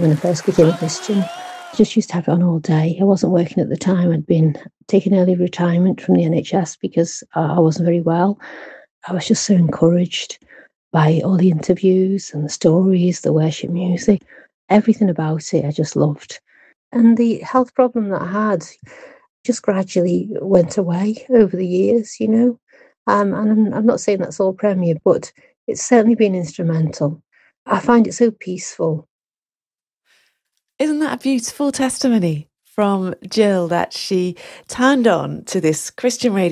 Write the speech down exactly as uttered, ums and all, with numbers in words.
when I first became a Christian. I just used to have it on all day. I wasn't working at the time. I'd been taking early retirement from the N H S because uh, I wasn't very well. I was just so encouraged by all the interviews and the stories, the worship music, everything about it I just loved. And the health problem that I had just gradually went away over the years, you know. Um, and I'm, I'm not saying that's all Premier, but it's certainly been instrumental. I find it so peaceful. Isn't that a beautiful testimony from Jill that she turned on to this Christian radio